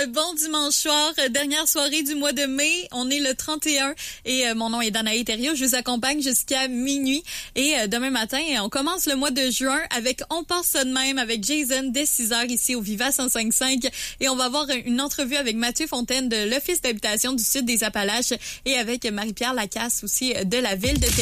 bon dimanche soir, dernière soirée du mois de mai. On est le 31 et mon nom est Danae Thériault. Je vous accompagne jusqu'à minuit. Et demain matin, on commence le mois de juin avec On pense ça de même avec Jason dès 6h ici au Viva 105.5. Et on va avoir une entrevue avec Mathieu Fontaine de l'Office d'habitation du Sud des Appalaches et avec Marie-Pierre Lacasse aussi de la ville de Québec.